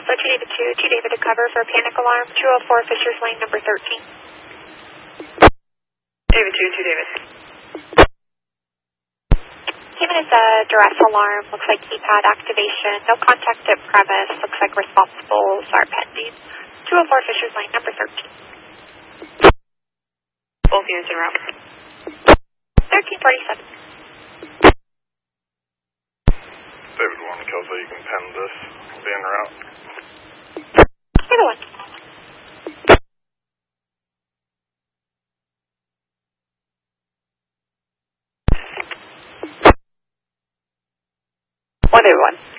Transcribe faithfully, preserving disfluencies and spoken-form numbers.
Alpha two David two, two David to cover for a panic alarm, two oh four Fisher's Lane, number thirteen. David two, two David. Came in as a duress alarm, looks like keypad activation, no contact at premise, looks like responsibles are pending. two oh four Fisher's Lane, number thirteen. Both units en route. thirteen forty-seven. David one, Kelso, you can pen this. I'll be en route. David one. One David one.